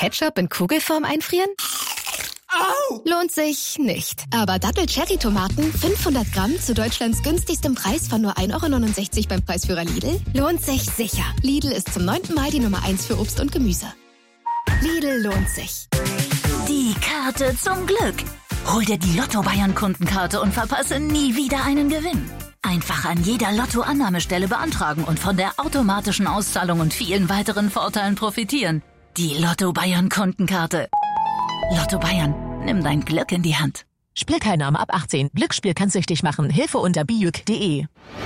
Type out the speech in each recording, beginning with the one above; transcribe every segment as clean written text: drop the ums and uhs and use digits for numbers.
Ketchup in Kugelform einfrieren? Au! Lohnt sich nicht. Aber Dattel-Cherry-Tomaten, 500 Gramm zu Deutschlands günstigstem Preis von nur 1,69 € beim Preisführer Lidl, lohnt sich sicher. Lidl ist zum 9. Mal die Nummer 1 für Obst und Gemüse. Lidl lohnt sich. Die Karte zum Glück. Hol dir die Lotto-Bayern-Kundenkarte und verpasse nie wieder einen Gewinn. Einfach an jeder Lotto-Annahmestelle beantragen und von der automatischen Auszahlung und vielen weiteren Vorteilen profitieren. Die Lotto-Bayern-Kundenkarte. Lotto Bayern, nimm dein Glück in die Hand. Spielteilnahme ab 18. Glücksspiel kann süchtig machen. Hilfe unter biuk.de.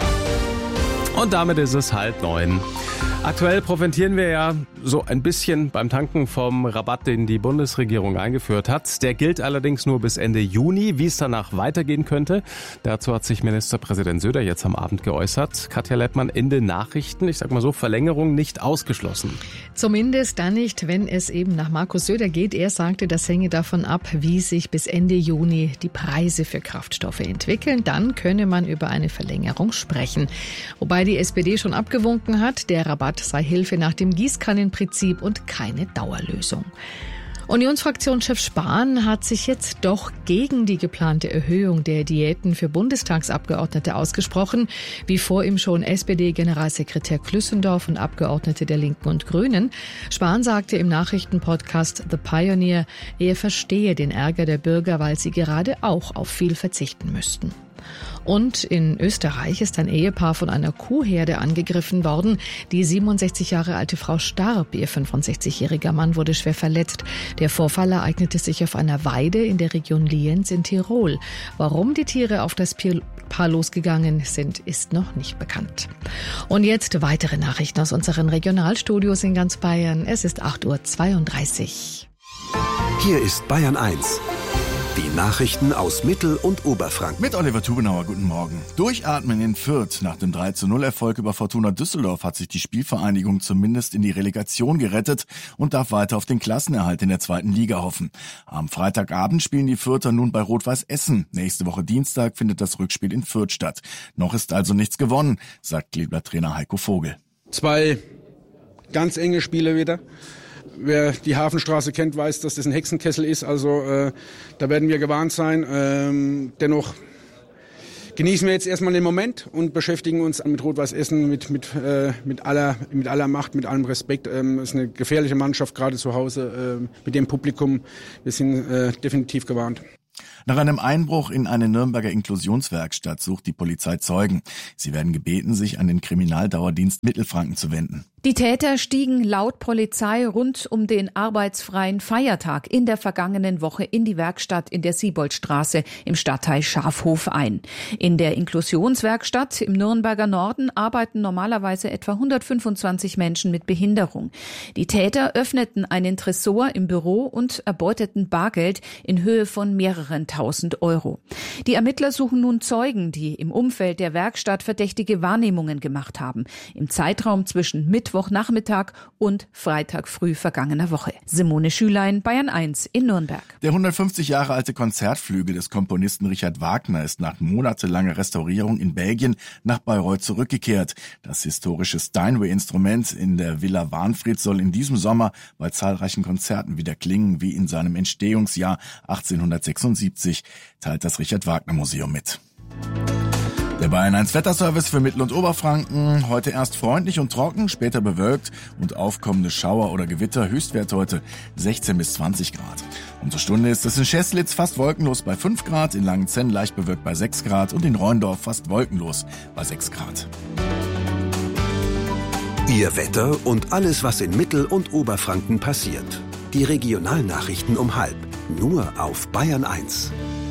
Und damit ist es 8:30. Aktuell profitieren wir ja so ein bisschen beim Tanken vom Rabatt, den die Bundesregierung eingeführt hat. Der gilt allerdings nur bis Ende Juni. Wie es danach weitergehen könnte, dazu hat sich Ministerpräsident Söder jetzt am Abend geäußert. Katja Lettmann in den Nachrichten. Ich sag mal so, Verlängerung nicht ausgeschlossen. Zumindest dann nicht, wenn es eben nach Markus Söder geht. Er sagte, das hänge davon ab, wie sich bis Ende Juni die Preise für Kraftstoffe entwickeln. Dann könne man über eine Verlängerung sprechen. Wobei die SPD schon abgewunken hat, der Rabatt sei Hilfe nach dem Gießkannenprinzip und keine Dauerlösung. Unionsfraktionschef Spahn hat sich jetzt doch gegen die geplante Erhöhung der Diäten für Bundestagsabgeordnete ausgesprochen, wie vor ihm schon SPD-Generalsekretär Klüssendorf und Abgeordnete der Linken und Grünen. Spahn sagte im Nachrichtenpodcast The Pioneer, er verstehe den Ärger der Bürger, weil sie gerade auch auf viel verzichten müssten. Und in Österreich ist ein Ehepaar von einer Kuhherde angegriffen worden. Die 67 Jahre alte Frau starb, ihr 65-jähriger Mann wurde schwer verletzt. Der Vorfall ereignete sich auf einer Weide in der Region Lienz in Tirol. Warum die Tiere auf das Paar losgegangen sind, ist noch nicht bekannt. Und jetzt weitere Nachrichten aus unseren Regionalstudios in ganz Bayern. Es ist 8:32 Uhr. Hier ist Bayern 1. Die Nachrichten aus Mittel- und Oberfranken. Mit Oliver Tubenauer, guten Morgen. Durchatmen in Fürth. Nach dem 3:0-Erfolg über Fortuna Düsseldorf hat sich die Spielvereinigung zumindest in die Relegation gerettet und darf weiter auf den Klassenerhalt in der 2. Liga hoffen. Am Freitagabend spielen die Fürther nun bei Rot-Weiß Essen. Nächste Woche Dienstag findet das Rückspiel in Fürth statt. Noch ist also nichts gewonnen, sagt Kleeblatt-Trainer Heiko Vogel. 2 ganz enge Spiele wieder. Wer die Hafenstraße kennt, weiß, dass das ein Hexenkessel ist. Also da werden wir gewarnt sein. Dennoch genießen wir jetzt erstmal den Moment und beschäftigen uns mit Rot-Weiß Essen mit aller Macht, mit allem Respekt. Es ist eine gefährliche Mannschaft, gerade zu Hause mit dem Publikum. Wir sind definitiv gewarnt. Nach einem Einbruch in eine Nürnberger Inklusionswerkstatt sucht die Polizei Zeugen. Sie werden gebeten, sich an den Kriminaldauerdienst Mittelfranken zu wenden. Die Täter stiegen laut Polizei rund um den arbeitsfreien Feiertag in der vergangenen Woche in die Werkstatt in der Sieboldstraße im Stadtteil Schafhof ein. In der Inklusionswerkstatt im Nürnberger Norden arbeiten normalerweise etwa 125 Menschen mit Behinderung. Die Täter öffneten einen Tresor im Büro und erbeuteten Bargeld in Höhe von mehreren tausend Euro. Die Ermittler suchen nun Zeugen, die im Umfeld der Werkstatt verdächtige Wahrnehmungen gemacht haben. Im Zeitraum zwischen Mittwochnachmittag und Freitag früh vergangener Woche. Simone Schülein, Bayern 1 in Nürnberg. Der 150 Jahre alte Konzertflügel des Komponisten Richard Wagner ist nach monatelanger Restaurierung in Belgien nach Bayreuth zurückgekehrt. Das historische Steinway-Instrument in der Villa Wahnfried soll in diesem Sommer bei zahlreichen Konzerten wieder klingen wie in seinem Entstehungsjahr 1876, teilt das Richard Wagner Museum mit. Der Bayern 1 Wetterservice für Mittel- und Oberfranken. Heute erst freundlich und trocken, später bewölkt und aufkommende Schauer oder Gewitter. Höchstwert heute 16 bis 20 Grad. Und zur Stunde ist es in Scheßlitz fast wolkenlos bei 5 Grad, in Langenzenn leicht bewölkt bei 6 Grad und in Rheindorf fast wolkenlos bei 6 Grad. Ihr Wetter und alles, was in Mittel- und Oberfranken passiert. Die Regionalnachrichten um 12:30. Nur auf Bayern 1.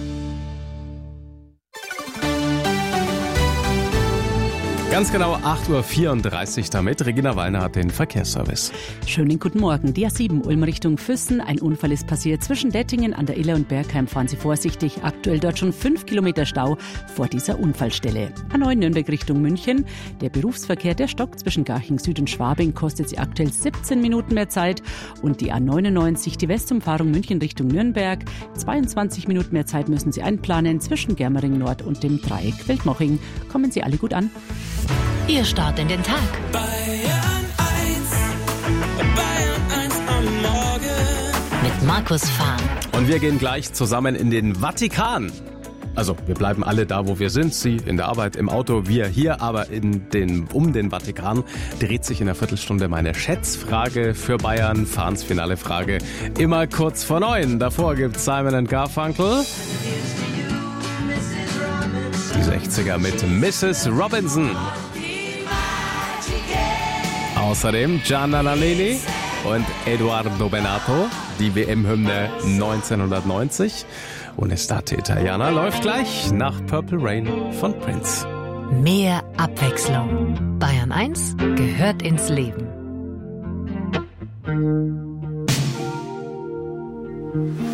Ganz genau 8:34 Uhr damit. Regina Wallner hat den Verkehrsservice. Schönen guten Morgen. Die A7 Ulm Richtung Füssen. Ein Unfall ist passiert zwischen Dettingen an der Iller und Bergheim. Fahren Sie vorsichtig. Aktuell dort schon 5 Kilometer Stau vor dieser Unfallstelle. A9 Nürnberg Richtung München. Der Berufsverkehr, der stockt zwischen Garching Süd und Schwabing, kostet Sie aktuell 17 Minuten mehr Zeit. Und die A99, die Westumfahrung München Richtung Nürnberg. 22 Minuten mehr Zeit müssen Sie einplanen zwischen Germering Nord und dem Dreieck Feldmoching. Kommen Sie alle gut an. Ihr Start in den Tag. Bayern 1 am Morgen. Markus fahren. Und wir gehen gleich zusammen in den Vatikan. Also wir bleiben alle da, wo wir sind. Sie in der Arbeit, im Auto, wir hier. Aber um den Vatikan dreht sich in einer Viertelstunde meine Schätzfrage für Bayern. Fahns finale Frage immer kurz vor 9. Davor gibt's Simon & Garfunkel. Die 60er mit Mrs. Robinson. Außerdem Gianna Nannini und Edoardo Bennato, die WM-Hymne 1990. Und Estate Italiana läuft gleich nach Purple Rain von Prince. Mehr Abwechslung. Bayern 1 gehört ins Leben.